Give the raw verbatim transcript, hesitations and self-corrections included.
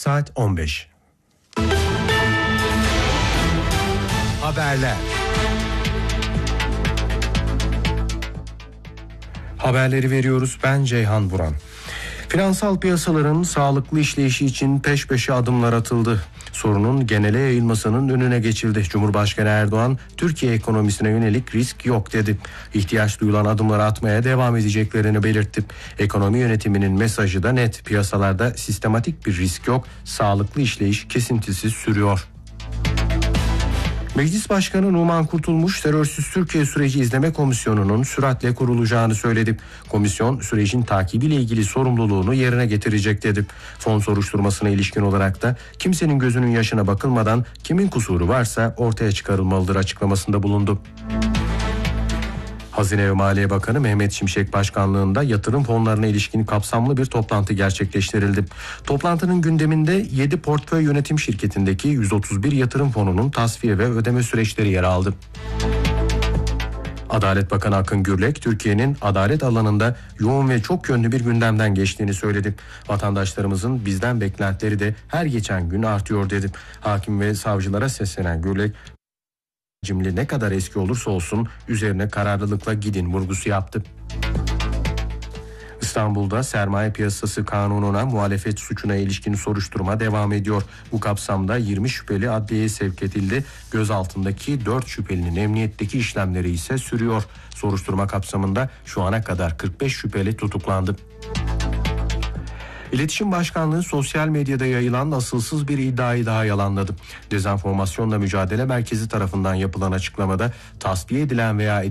saat on beş. Haberler. Haberleri veriyoruz. Ben Ceyhan Buran. Finansal piyasaların sağlıklı işleyişi için peş peşe adımlar atıldı. Sorunun genele yayılmasının önüne geçildi. Cumhurbaşkanı Erdoğan, Türkiye ekonomisine yönelik risk yok dedi. İhtiyaç duyulan adımları atmaya devam edeceklerini belirtti. Ekonomi yönetiminin mesajı da net. Piyasalarda sistematik bir risk yok. Sağlıklı işleyiş kesintisiz sürüyor. Meclis Başkanı Numan Kurtulmuş, Terörsüz Türkiye Süreci İzleme Komisyonu'nun süratle kurulacağını söyledi. Komisyon, sürecin takibiyle ilgili sorumluluğunu yerine getirecek dedi. Fon soruşturmasına ilişkin olarak da kimsenin gözünün yaşına bakılmadan kimin kusuru varsa ortaya çıkarılmalıdır açıklamasında bulundu. Hazine ve Maliye Bakanı Mehmet Şimşek başkanlığında yatırım fonlarına ilişkin kapsamlı bir toplantı gerçekleştirildi. Toplantının gündeminde yedi portföy yönetim şirketindeki yüz otuz bir yatırım fonunun tasfiye ve ödeme süreçleri yer aldı. Adalet Bakanı Akın Gürlek, Türkiye'nin adalet alanında yoğun ve çok yönlü bir gündemden geçtiğini söyledi. Vatandaşlarımızın bizden beklentileri de her geçen gün artıyor dedi. Hakim ve savcılara seslenen Gürlek, cimri ne kadar eski olursa olsun üzerine kararlılıkla gidin vurgusu yaptı. İstanbul'da sermaye piyasası kanununa muhalefet suçuna ilişkin soruşturma devam ediyor. Bu kapsamda yirmi şüpheli adliyeye sevk edildi. Gözaltındaki dört şüphelinin emniyetteki işlemleri ise sürüyor. Soruşturma kapsamında şu ana kadar kırk beş şüpheli tutuklandı. İletişim Başkanlığı sosyal medyada yayılan asılsız bir iddiayı daha yalanladı. Dezenformasyonla Mücadele Merkezi tarafından yapılan açıklamada tasfiye edilen veya